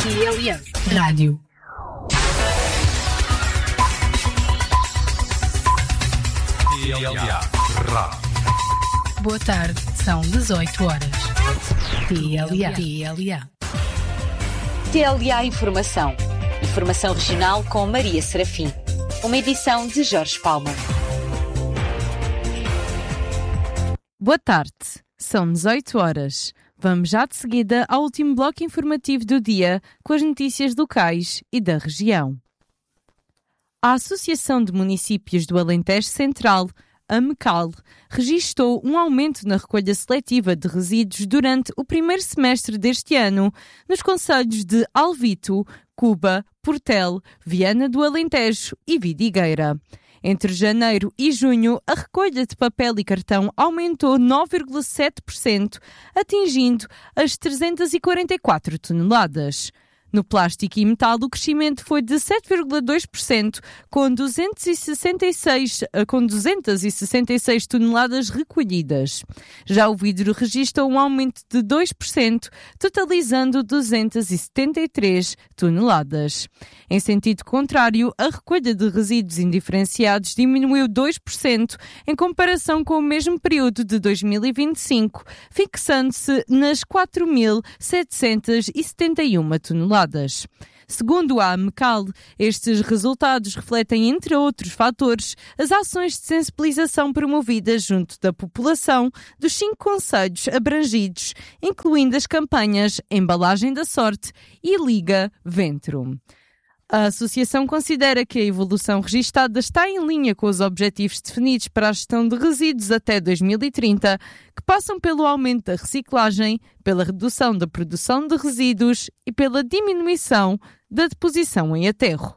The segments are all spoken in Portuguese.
TLA Rádio. TLA Rádio. Boa tarde, são 18 horas. TLA. TLA Informação. Informação regional com Maria Serafim. Uma edição de Jorge Palma. Boa tarde, são 18 horas. Vamos já de seguida ao último bloco informativo do dia com as notícias locais e da região. A Associação de Municípios do Alentejo Central, a MECAL, registou um aumento na recolha seletiva de resíduos durante o primeiro semestre deste ano nos concelhos de Alvito, Cuba, Portel, Viana do Alentejo e Vidigueira. Entre janeiro e junho, a recolha de papel e cartão aumentou 9,7%, atingindo as 344 toneladas. No plástico e metal, o crescimento foi de 7,2%, com 266 toneladas recolhidas. Já o vidro registra um aumento de 2%, totalizando 273 toneladas. Em sentido contrário, a recolha de resíduos indiferenciados diminuiu 2% em comparação com o mesmo período de 2025, fixando-se nas 4.771 toneladas. Segundo a MECAL, estes resultados refletem, entre outros fatores, as ações de sensibilização promovidas junto da população dos 5 concelhos abrangidos, incluindo as campanhas Embalagem da Sorte e Liga Ventro. A Associação considera que a evolução registada está em linha com os objetivos definidos para a gestão de resíduos até 2030, que passam pelo aumento da reciclagem, pela redução da produção de resíduos e pela diminuição da deposição em aterro.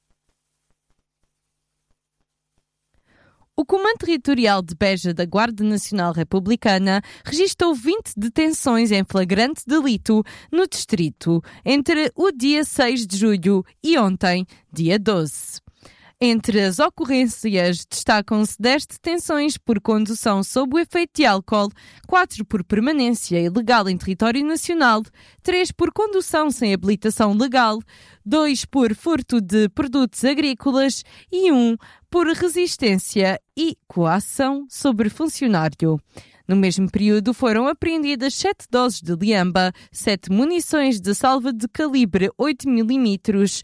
O Comando Territorial de Beja da Guarda Nacional Republicana registrou 20 detenções em flagrante delito no distrito entre o dia 6 de julho e ontem, dia 12. Entre as ocorrências, destacam-se 10 detenções por condução sob o efeito de álcool, 4 por permanência ilegal em território nacional, 3 por condução sem habilitação legal, 2 por furto de produtos agrícolas e 1 por resistência e coação sobre funcionário. No mesmo período foram apreendidas 7 doses de liamba, 7 munições de salva de calibre 8 mm,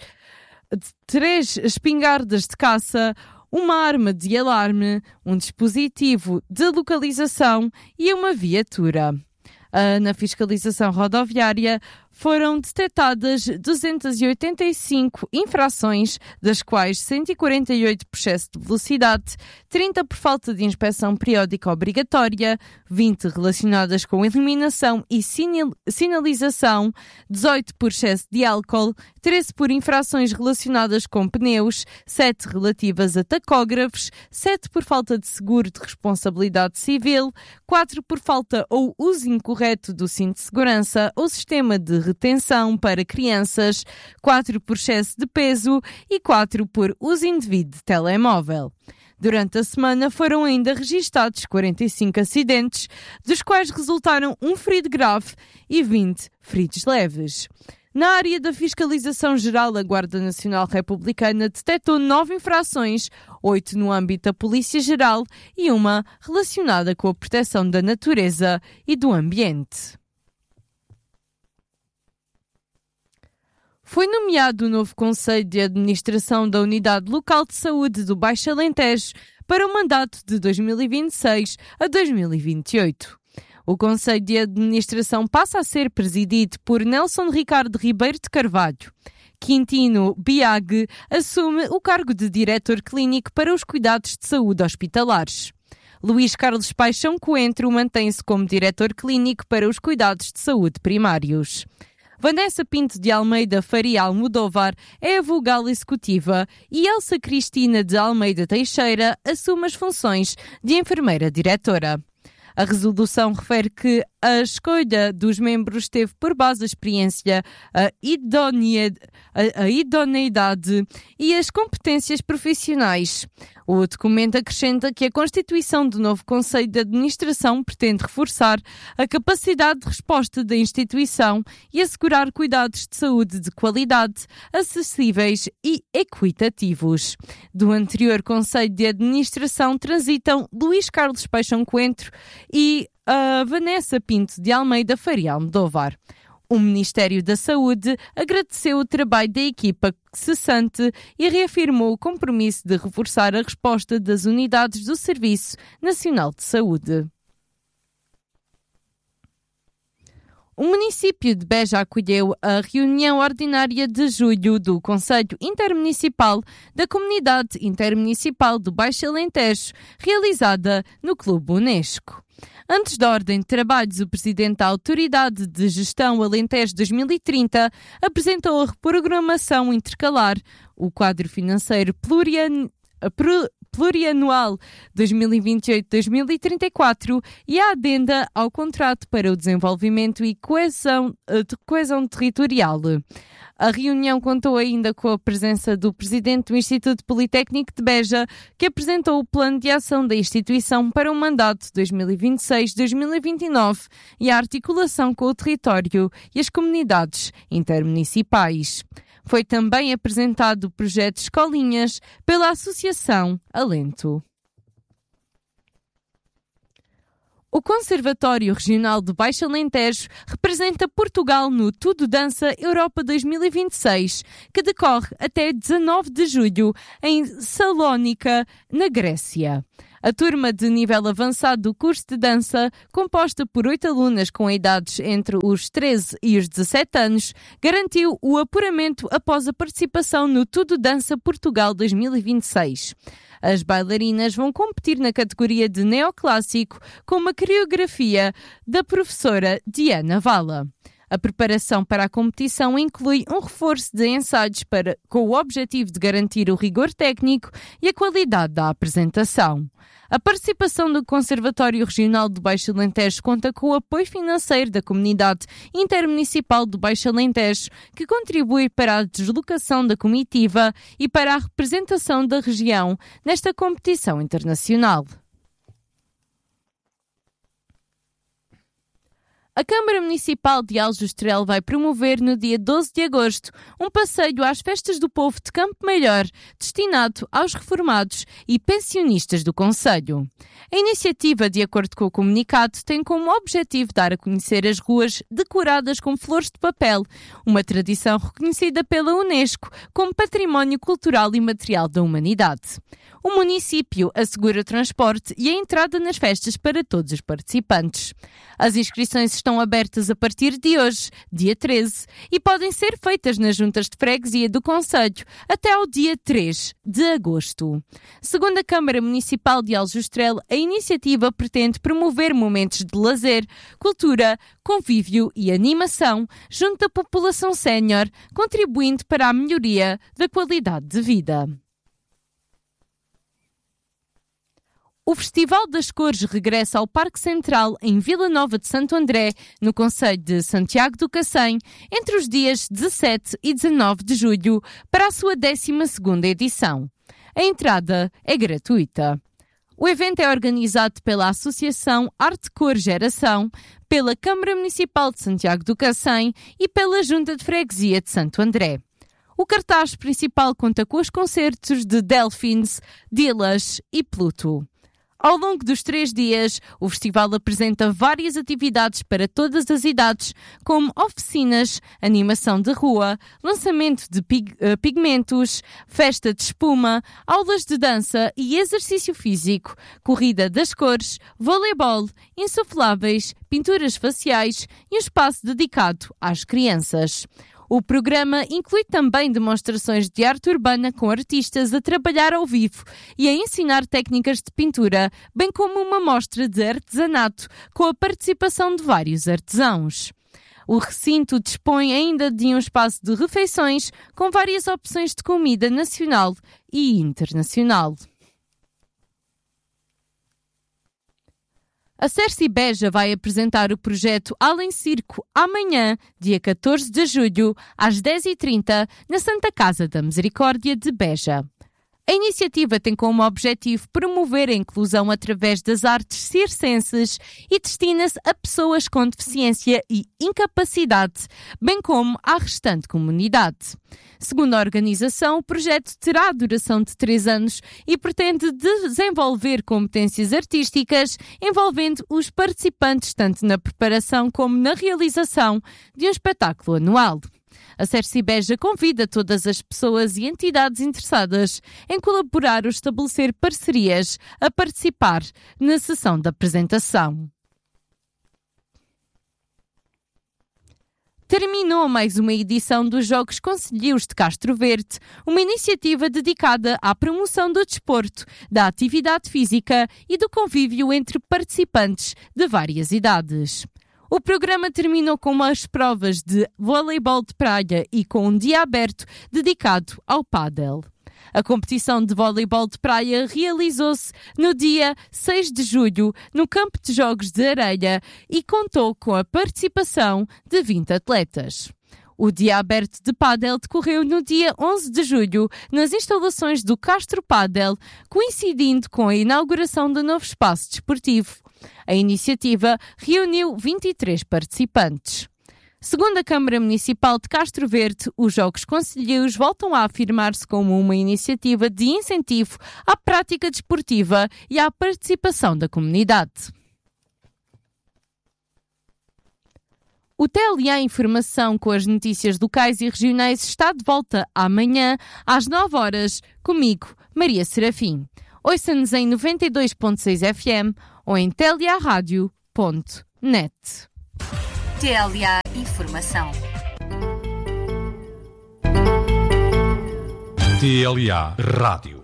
3 espingardas de caça, uma arma de alarme, um dispositivo de localização e uma viatura. Na fiscalização rodoviária foram detectadas 285 infrações, das quais 148 por excesso de velocidade, 30 por falta de inspeção periódica obrigatória, 20 relacionadas com eliminação e sinalização, 18 por excesso de álcool, 13 por infrações relacionadas com pneus, 7 relativas a tacógrafos, 7 por falta de seguro de responsabilidade civil, 4 por falta ou uso incorreto do cinto de segurança ou sistema de retenção para crianças, 4 por excesso de peso e 4 por uso indevido de telemóvel. Durante a semana foram ainda registados 45 acidentes, dos quais resultaram um ferido grave e 20 feridos leves. Na área da fiscalização geral, a Guarda Nacional Republicana detectou 9 infrações, 8 no âmbito da Polícia Geral e uma relacionada com a proteção da natureza e do ambiente. Foi nomeado o novo Conselho de Administração da Unidade Local de Saúde do Baixo Alentejo para o mandato de 2026 a 2028. O Conselho de Administração passa a ser presidido por Nelson Ricardo Ribeiro de Carvalho. Quintino Biag assume o cargo de Diretor Clínico para os Cuidados de Saúde Hospitalares. Luís Carlos Paixão Coentro mantém-se como Diretor Clínico para os Cuidados de Saúde Primários. Vanessa Pinto de Almeida Faria Almodóvar é a vogal executiva e Elsa Cristina de Almeida Teixeira assume as funções de enfermeira diretora. A resolução refere que a escolha dos membros teve por base a experiência, a idoneidade e as competências profissionais. O documento acrescenta que a constituição do novo Conselho de Administração pretende reforçar a capacidade de resposta da instituição e assegurar cuidados de saúde de qualidade, acessíveis e equitativos. Do anterior Conselho de Administração transitam Luís Carlos Paixão Coentro e Vanessa Pinto de Almeida Faria Almodóvar. O Ministério da Saúde agradeceu o trabalho da equipa cessante e reafirmou o compromisso de reforçar a resposta das unidades do Serviço Nacional de Saúde. O município de Beja acolheu a reunião ordinária de julho do Conselho Intermunicipal da Comunidade Intermunicipal do Baixo Alentejo, realizada no Clube Unesco. Antes da ordem de trabalhos, o presidente da Autoridade de Gestão Alentejo 2030 apresentou a reprogramação intercalar, o quadro financeiro plurianual 2028-2034 e a adenda ao contrato para o desenvolvimento e coesão territorial. A reunião contou ainda com a presença do presidente do Instituto Politécnico de Beja, que apresentou o plano de ação da instituição para o mandato 2026-2029 e a articulação com o território e as comunidades intermunicipais. Foi também apresentado o projeto Escolinhas pela Associação Alento. O Conservatório Regional do Baixo Alentejo representa Portugal no Tudo Dança Europa 2026, que decorre até 19 de julho em Salónica, na Grécia. A turma de nível avançado do curso de dança, composta por 8 alunas com idades entre os 13 e os 17 anos, garantiu o apuramento após a participação no Tudo Dança Portugal 2026. As bailarinas vão competir na categoria de neoclássico com uma coreografia da professora Diana Vala. A preparação para a competição inclui um reforço de ensaios com o objetivo de garantir o rigor técnico e a qualidade da apresentação. A participação do Conservatório Regional do Baixo Alentejo conta com o apoio financeiro da Comunidade Intermunicipal do Baixo Alentejo, que contribui para a deslocação da comitiva e para a representação da região nesta competição internacional. A Câmara Municipal de Aljustrel vai promover no dia 12 de agosto um passeio às Festas do Povo de Campo Maior, destinado aos reformados e pensionistas do concelho. A iniciativa, de acordo com o comunicado, tem como objetivo dar a conhecer as ruas decoradas com flores de papel, uma tradição reconhecida pela Unesco como Património Cultural e Material da Humanidade. O município assegura o transporte e a entrada nas festas para todos os participantes. As inscrições estão abertas a partir de hoje, dia 13, e podem ser feitas nas juntas de freguesia do concelho até ao dia 3 de agosto. Segundo a Câmara Municipal de Aljustrel, a iniciativa pretende promover momentos de lazer, cultura, convívio e animação junto à população sénior, contribuindo para a melhoria da qualidade de vida. O Festival das Cores regressa ao Parque Central em Vila Nova de Santo André, no concelho de Santiago do Cacém, entre os dias 17 e 19 de julho, para a sua 12ª edição. A entrada é gratuita. O evento é organizado pela Associação Arte Cor Geração, pela Câmara Municipal de Santiago do Cacém e pela Junta de Freguesia de Santo André. O cartaz principal conta com os concertos de Delfins, Dilas e Pluto. Ao longo dos 3 dias, o festival apresenta várias atividades para todas as idades, como oficinas, animação de rua, lançamento de pigmentos, festa de espuma, aulas de dança e exercício físico, corrida das cores, voleibol, insufláveis, pinturas faciais e um espaço dedicado às crianças. O programa inclui também demonstrações de arte urbana com artistas a trabalhar ao vivo e a ensinar técnicas de pintura, bem como uma mostra de artesanato com a participação de vários artesãos. O recinto dispõe ainda de um espaço de refeições com várias opções de comida nacional e internacional. A Cerci Beja vai apresentar o projeto Além Circo amanhã, dia 14 de julho, às 10h30, na Santa Casa da Misericórdia de Beja. A iniciativa tem como objetivo promover a inclusão através das artes circenses e destina-se a pessoas com deficiência e incapacidade, bem como à restante comunidade. Segundo a organização, o projeto terá duração de 3 anos e pretende desenvolver competências artísticas envolvendo os participantes tanto na preparação como na realização de um espetáculo anual. A Cerci Beja convida todas as pessoas e entidades interessadas em colaborar ou estabelecer parcerias a participar na sessão de apresentação. Terminou mais uma edição dos Jogos Concelhios de Castro Verde, uma iniciativa dedicada à promoção do desporto, da atividade física e do convívio entre participantes de várias idades. O programa terminou com as provas de voleibol de praia e com um dia aberto dedicado ao pádel. A competição de voleibol de praia realizou-se no dia 6 de julho no Campo de Jogos de Areia e contou com a participação de 20 atletas. O dia aberto de pádel decorreu no dia 11 de julho nas instalações do Castro Pádel, coincidindo com a inauguração do novo espaço desportivo. A iniciativa reuniu 23 participantes. Segundo a Câmara Municipal de Castro Verde, os Jogos Concelhios voltam a afirmar-se como uma iniciativa de incentivo à prática desportiva e à participação da comunidade. O TLA Informação com as notícias locais e regionais está de volta amanhã às 9h, comigo, Maria Serafim. Ouça-nos em 92.6 FM ou em teliaradio.net. TLA Informação. TLA Rádio.